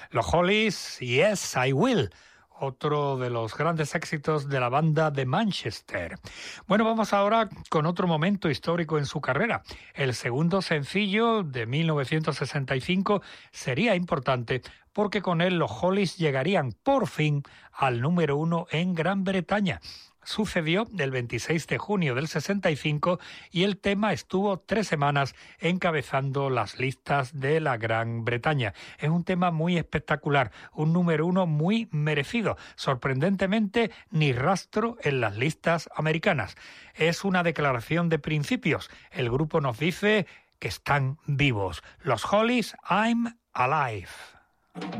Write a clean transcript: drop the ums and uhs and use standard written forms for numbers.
Los Hollies, Yes, I Will, otro de los grandes éxitos de la banda de Manchester. Bueno, vamos ahora con otro momento histórico en su carrera. El segundo sencillo de 1965 sería importante porque con él los Hollies llegarían por fin al número 1 en Gran Bretaña. Sucedió el 26 de junio del 65 y el tema estuvo 3 semanas encabezando las listas de la Gran Bretaña. Es un tema muy espectacular, un número 1 muy merecido. Sorprendentemente, ni rastro en las listas americanas. Es una declaración de principios. El grupo nos dice que están vivos. Los Hollies, I'm Alive.